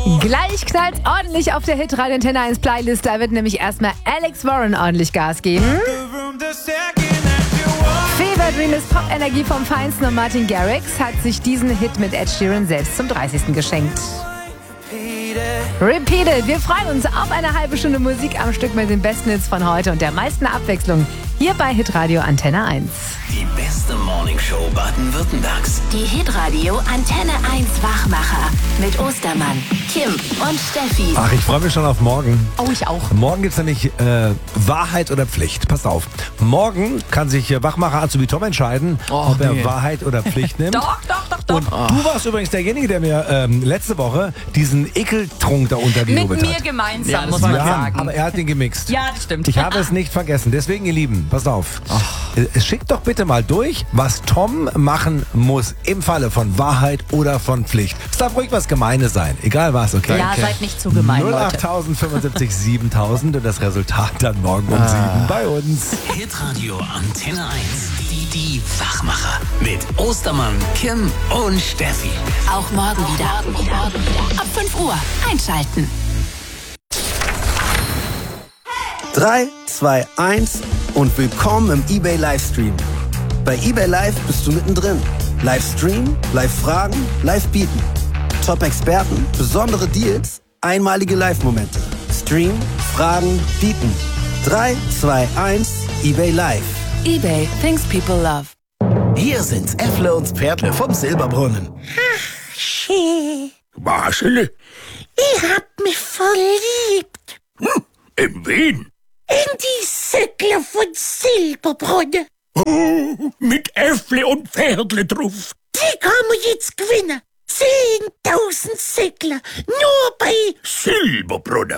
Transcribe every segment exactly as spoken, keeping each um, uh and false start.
Gleich knallt ordentlich auf der Hitradio Antenne eins Playlist. Da wird nämlich erstmal Alex Warren ordentlich Gas geben. Fever Dream ist Pop-Energie vom Feinsten und Martin Garrix hat sich diesen Hit mit Ed Sheeran selbst zum dreißigsten geschenkt. Repeated. Wir freuen uns auf eine halbe Stunde Musik am Stück mit den besten Hits von heute und der meisten Abwechslung hier bei Hitradio Antenne eins. Die beste Morningshow Baden-Württembergs. Die Hitradio Antenne eins Wachmacher mit Ostermann, Kim und Steffi. Ach, ich freue mich schon auf morgen. Oh, ich auch. Morgen gibt es nämlich äh, Wahrheit oder Pflicht. Passt auf. Morgen kann sich äh, Wachmacher Azubi Tom entscheiden, Oh, ob er nee. Wahrheit oder Pflicht nimmt. Doch, doch, doch, doch. Und du warst übrigens derjenige, der mir ähm, letzte Woche diesen Ekeltrunk da Mit untergejubelt mir hat. gemeinsam, Ja, das muss war man Ja, sagen. aber er hat den gemixt. Ja, das stimmt. Ich habe es nicht vergessen. Deswegen, ihr Lieben, passt auf. Äh, Schickt doch bitte mal durch, was Tom machen muss im Falle von Wahrheit oder von Pflicht. Es darf ruhig was Gemeines sein. Egal was, okay? Ja, seid nicht zu gemein, null Leute. acht fünfundsiebzig siebentausend und das Resultat dann morgen um sieben bei uns. Hitradio Antenne eins. Die, die Wachmacher. Mit Ostermann, Kim und Steffi. Auch morgen wieder. Ab fünf Uhr einschalten. drei, zwei, eins und willkommen im eBay Livestream. Bei eBay Live bist du mittendrin. Livestream, Live-Fragen, Live-Bieten. Top-Experten, besondere Deals, einmalige Live-Momente. Stream, Fragen, Bieten. drei, zwei, eins, eBay Live. eBay, things people love. Hier sind Äffle und Pferdle vom Silberbrunnen. Marcel, Ich hab mich verliebt in wen? in die Säckle von Silberbrunn. Oh, mit Äffle und Pferdle drauf. Die kann man jetzt gewinnen. Zehntausend Säckle. Nur bei Silberbrunner.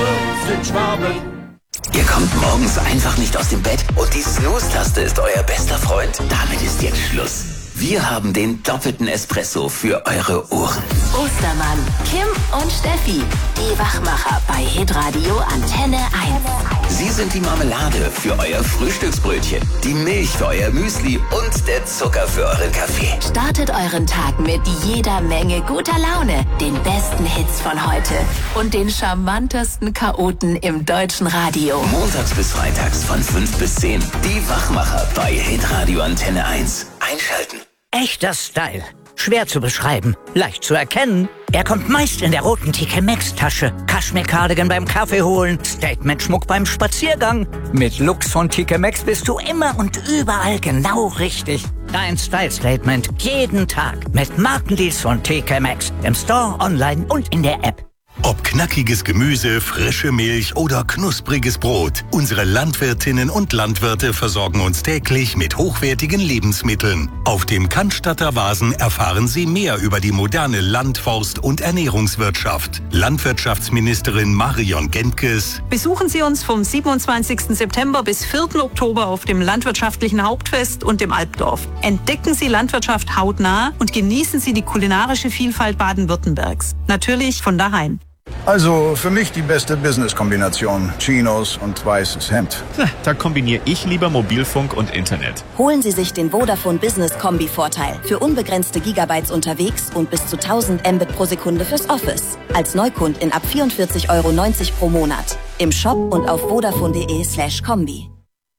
Ihr kommt morgens einfach nicht aus dem Bett und die Snooze-Taste ist euer bester Freund? Damit ist jetzt Schluss. Wir haben den doppelten Espresso für eure Ohren. Ostermann, Kim und Steffi. Die Wachmacher bei Hitradio Antenne eins. Sie sind die Marmelade für euer Frühstücksbrötchen, die Milch für euer Müsli und der Zucker für euren Kaffee. Startet euren Tag mit jeder Menge guter Laune, den besten Hits von heute und den charmantesten Chaoten im deutschen Radio. Montags bis freitags von fünf bis zehn. Die Wachmacher bei Hitradio Antenne eins. Einschalten. Echter Style. Schwer zu beschreiben, leicht zu erkennen. Er kommt meist in der roten T K Maxx-Tasche. Kaschmir-Cardigan beim Kaffee holen, Statement-Schmuck beim Spaziergang. Mit Looks von T K Maxx bist du immer und überall genau richtig. Dein Style-Statement jeden Tag mit Markendeals von T K Maxx. Im Store, online und in der App. Ob knackiges Gemüse, frische Milch oder knuspriges Brot, unsere Landwirtinnen und Landwirte versorgen uns täglich mit hochwertigen Lebensmitteln. Auf dem Cannstatter Vasen erfahren Sie mehr über die moderne Land-, Forst- und Ernährungswirtschaft. Landwirtschaftsministerin Marion Gentges. Besuchen Sie uns vom siebenundzwanzigsten September bis vierten Oktober auf dem Landwirtschaftlichen Hauptfest und dem Alpdorf. Entdecken Sie Landwirtschaft hautnah und genießen Sie die kulinarische Vielfalt Baden-Württembergs. Natürlich von daheim. Also für mich die beste Business-Kombination. Chinos und weißes Hemd. Da kombiniere ich lieber Mobilfunk und Internet. Holen Sie sich den Vodafone Business Kombi-Vorteil. Für unbegrenzte Gigabytes unterwegs und bis zu tausend Mbit pro Sekunde fürs Office. Als Neukundin ab vierundvierzig Euro neunzig pro Monat. Im Shop und auf vodafone.de slash Kombi.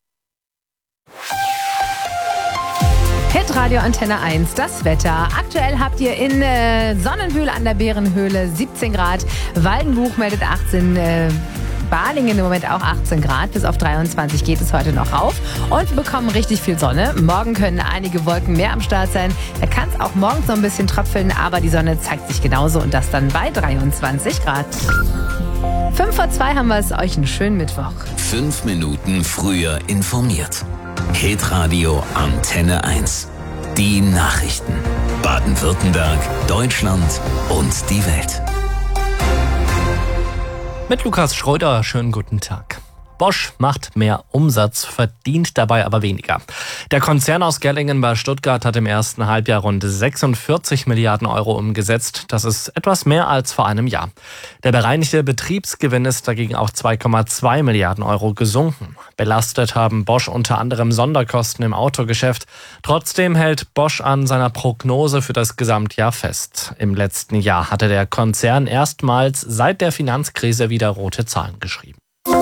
Hitradio Antenne eins, das Wetter. Aktuell habt ihr in äh, Sonnenwühl an der Bärenhöhle siebzehn Grad. Waldenbuch meldet achtzehn, äh, Balingen im Moment auch achtzehn Grad. Bis auf dreiundzwanzig geht es heute noch rauf. Und wir bekommen richtig viel Sonne. Morgen können einige Wolken mehr am Start sein. Da kann es auch morgens noch ein bisschen tröpfeln, aber die Sonne zeigt sich genauso und das dann bei dreiundzwanzig Grad. Fünf vor zwei haben wir es euch einen schönen Mittwoch. Fünf Minuten früher informiert. Hitradio Antenne eins. Die Nachrichten. Baden-Württemberg, Deutschland und die Welt. Mit Lukas Schröder, schönen guten Tag. Bosch macht mehr Umsatz, verdient dabei aber weniger. Der Konzern aus Gerlingen bei Stuttgart hat im ersten Halbjahr rund sechsundvierzig Milliarden Euro umgesetzt. Das ist etwas mehr als vor einem Jahr. Der bereinigte Betriebsgewinn ist dagegen auf zwei Komma zwei Milliarden Euro gesunken. Belastet haben Bosch unter anderem Sonderkosten im Autogeschäft. Trotzdem hält Bosch an seiner Prognose für das Gesamtjahr fest. Im letzten Jahr hatte der Konzern erstmals seit der Finanzkrise wieder rote Zahlen geschrieben.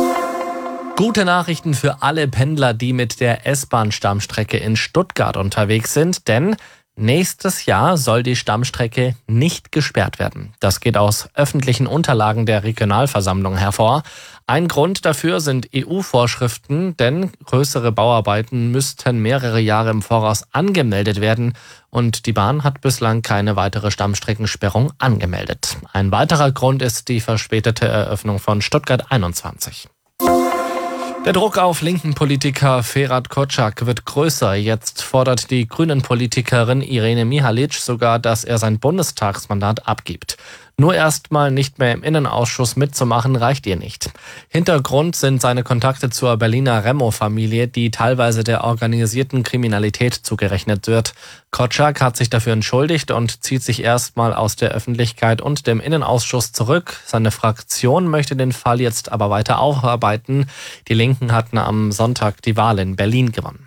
Gute Nachrichten für alle Pendler, die mit der S-Bahn-Stammstrecke in Stuttgart unterwegs sind, denn nächstes Jahr soll die Stammstrecke nicht gesperrt werden. Das geht aus öffentlichen Unterlagen der Regionalversammlung hervor. Ein Grund dafür sind E U-Vorschriften, denn größere Bauarbeiten müssten mehrere Jahre im Voraus angemeldet werden und die Bahn hat bislang keine weitere Stammstreckensperrung angemeldet. Ein weiterer Grund ist die verspätete Eröffnung von Stuttgart einundzwanzig. Der Druck auf linken Politiker Ferhat Kocak wird größer. Jetzt fordert die Grünen-Politikerin Irene Mihalic sogar, dass er sein Bundestagsmandat abgibt. Nur erstmal nicht mehr im Innenausschuss mitzumachen, reicht ihr nicht. Hintergrund sind seine Kontakte zur Berliner Remo-Familie, die teilweise der organisierten Kriminalität zugerechnet wird. Kocak hat sich dafür entschuldigt und zieht sich erstmal aus der Öffentlichkeit und dem Innenausschuss zurück. Seine Fraktion möchte den Fall jetzt aber weiter aufarbeiten. Die Linken hatten am Sonntag die Wahl in Berlin gewonnen.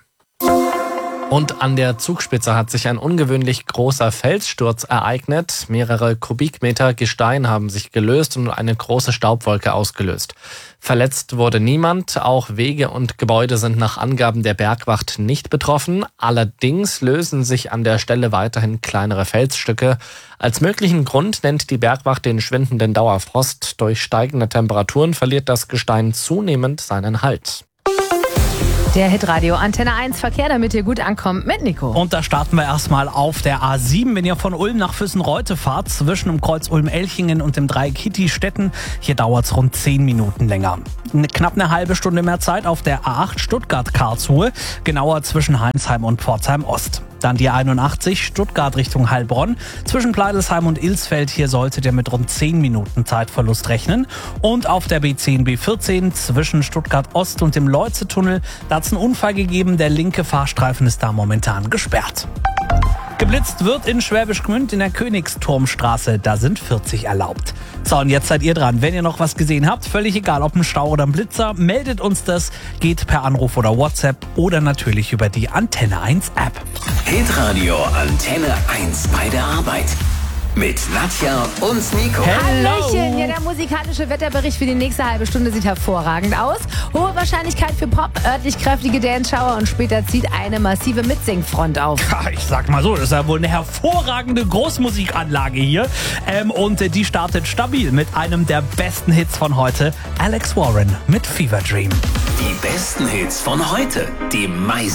Und an der Zugspitze hat sich ein ungewöhnlich großer Felssturz ereignet. Mehrere Kubikmeter Gestein haben sich gelöst und eine große Staubwolke ausgelöst. Verletzt wurde niemand, auch Wege und Gebäude sind nach Angaben der Bergwacht nicht betroffen. Allerdings lösen sich an der Stelle weiterhin kleinere Felsstücke. Als möglichen Grund nennt die Bergwacht den schwindenden Dauerfrost. Durch steigende Temperaturen verliert das Gestein zunehmend seinen Halt. Der Hitradio Antenne eins Verkehr, damit ihr gut ankommt mit Nico. Und da starten wir erstmal auf der A sieben. Wenn ihr von Ulm nach Füssen-Reutte fahrt, zwischen dem Kreuz Ulm-Elchingen und dem Dreieck Hitti-Stetten, hier dauert es rund zehn Minuten länger. Eine, knapp eine halbe Stunde mehr Zeit auf der A acht Stuttgart-Karlsruhe, genauer zwischen Heinsheim und Pforzheim-Ost. Dann die einundachtzig Stuttgart Richtung Heilbronn. Zwischen Pleidelsheim und Ilsfeld, hier solltet ihr mit rund zehn Minuten Zeitverlust rechnen. Und auf der B zehn B vierzehn zwischen Stuttgart Ost und dem Leutze-Tunnel, da hat es einen Unfall gegeben. Der linke Fahrstreifen ist da momentan gesperrt. Geblitzt wird in Schwäbisch Gmünd in der Königsturmstraße. Da sind vierzig erlaubt. So, und jetzt seid ihr dran. Wenn ihr noch was gesehen habt, völlig egal, ob ein Stau oder ein Blitzer, meldet uns das. Geht per Anruf oder WhatsApp oder natürlich über die Antenne eins App. Hitradio Antenne eins bei der Arbeit. Mit Nadja und Nico. Hallöchen! Ja, der musikalische Wetterbericht für die nächste halbe Stunde sieht hervorragend aus. Hohe Wahrscheinlichkeit für Pop, örtlich kräftige Dance-Schauer und später zieht eine massive Mitsingfront auf. Ja, ich sag mal so, das ist ja wohl eine hervorragende Großmusikanlage hier. Ähm, und äh, die startet stabil mit einem der besten Hits von heute, Alex Warren mit Fever Dream. Die besten Hits von heute, die meisten